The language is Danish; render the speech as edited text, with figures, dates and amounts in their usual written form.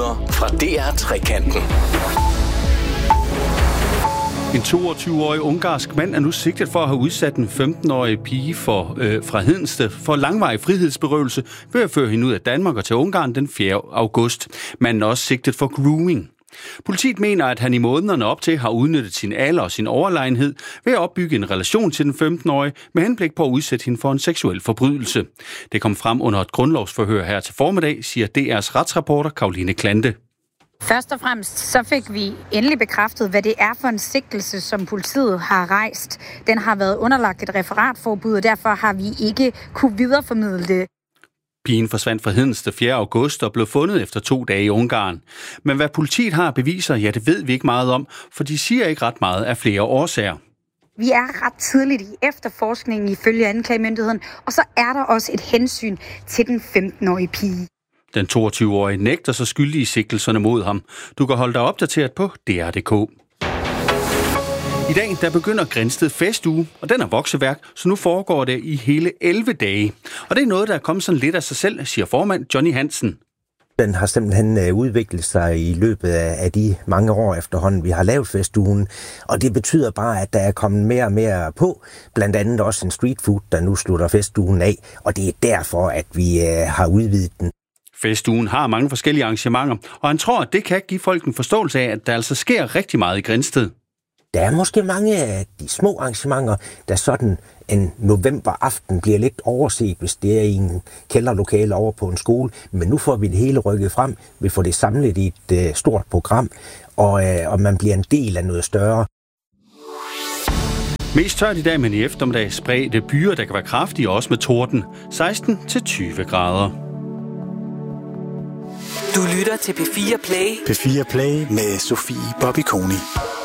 nyheder fra DR Trekanten. En 22-årig ungarsk mand er nu sigtet for at have udsat en 15-årig pige fra Hedensted for langvarig frihedsberøvelse ved at føre hende ud af Danmark og til Ungarn den 4. august. Manden er også sigtet for grooming. Politiet mener, at han i månederne op til har udnyttet sin alder og sin overlegenhed ved at opbygge en relation til den 15-årige med henblik på at udsætte hende for en seksuel forbrydelse. Det kom frem under et grundlovsforhør her til formiddag, siger DR's retsreporter Caroline Klante. Først og fremmest så fik vi endelig bekræftet, hvad det er for en sigtelse, som politiet har rejst. Den har været underlagt et referatforbud, og derfor har vi ikke kunne videreformidle det. Pigen forsvandt fra Hedensted 4. august og blev fundet efter 2 dage i Ungarn. Men hvad politiet har beviser, ja, det ved vi ikke meget om, for de siger ikke ret meget af flere årsager. Vi er ret tidligt i efterforskningen ifølge anklagemyndigheden, og så er der også et hensyn til den 15-årige pige. Den 22-årige nægter så skyldig i sigtelserne mod ham. Du kan holde dig opdateret på DR.dk. I dag der begynder Grindsted festuge, og den er vokseværk, så nu foregår det i hele 11 dage. Og det er noget, der er kommet sådan lidt af sig selv, siger formand Johnny Hansen. Den har simpelthen udviklet sig i løbet af de mange år efterhånden, vi har lavet festugen. Og det betyder bare, at der er kommet mere og mere på. Blandt andet også en street food, der nu slutter festugen af. Og det er derfor, at vi har udvidet den. Festugen har mange forskellige arrangementer, og han tror, at det kan give folk en forståelse af, at der altså sker rigtig meget i Grindsted. Der er måske mange af de små arrangementer, der sådan en novemberaften bliver lidt overset, hvis det er i en kælderlokale over på en skole. Men nu får vi det hele rykket frem. Vi får det samlet i et stort program, og man bliver en del af noget større. Mest tørt i dag, men i eftermiddag spredte byer, der kan være kraftige, også med torden. 16-20 grader. Du lytter til P4 Play. P4 Play med Sofie Bobby Koni.